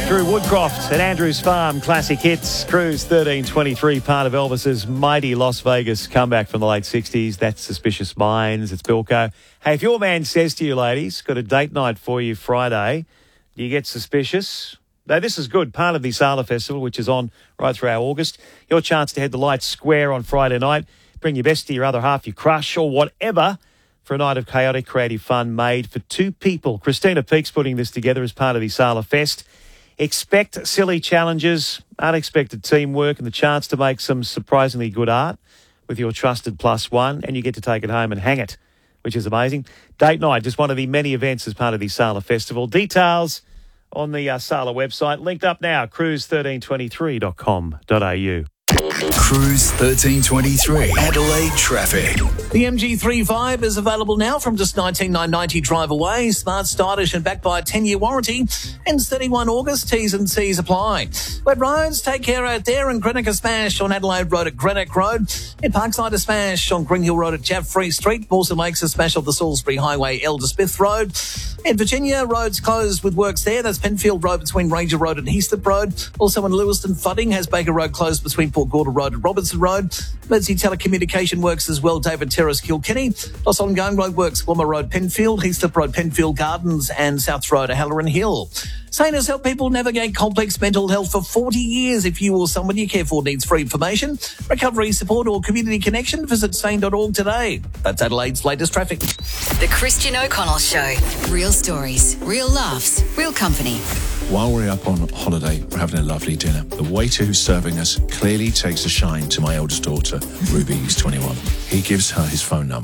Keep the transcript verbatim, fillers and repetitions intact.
Drew Woodcroft at Andrews Farm, classic hits. Cruise thirteen twenty-three, part of Elvis's mighty Las Vegas comeback from the late sixties. That's Suspicious Minds. It's Bilko. Hey, if your man says to you, ladies, got a date night for you Friday, do you get suspicious? No, this is good. Part of the Sala Festival, which is on right through our August. Your chance to head to Light Square on Friday night. Bring your bestie, your other half, your crush, or whatever, for a night of chaotic, creative fun made for two people. Christina Peake's putting this together as part of the Sala Fest. Expect silly challenges, unexpected teamwork, and the chance to make some surprisingly good art with your trusted plus one, and you get to take it home and hang it, which is amazing. Date night, just one of the many events as part of the Sala Festival. Details on the uh, Sala website. Linked up now, cruise thirteen twenty-three dot com dot a u. Cruise thirteen twenty-three, Adelaide traffic. The M G three Vibe is available now from just nineteen thousand nine hundred ninety drive away. Smart, stylish and backed by a ten-year warranty. Ends thirty-first August. T's and C's apply. Wet roads, take care out there. And Greenock Smash on Adelaide Road at Greenock Road. In Parkside a smash on Green Hill Road at Jaffrey Street. Mawson Lakes a smash off the Salisbury Highway, Elder Smith Road. In Virginia, roads closed with works there. That's Penfield Road between Ranger Road and Heathcliff Road. Also in Lewiston, Fudding has Baker Road closed between Port Gorda Road and Robertson Road. Emergency telecommunication works as well. David Terrace, Kilkenny. Lots ongoing road works. Wilma Road, Penfield. Heathcliff Road, Penfield Gardens. And South Road, Halloran Hill. Sane has helped people navigate complex mental health for forty years. If you or someone you care for needs free information, recovery support or community connection, visit sane dot org today. That's Adelaide's latest traffic. The Christian O'Connell Show. Real stories, real laughs, real company. While we're up on holiday, we're having a lovely dinner. The waiter who's serving us clearly takes a shine to my eldest daughter, Ruby, who's twenty-one. He gives her his phone number.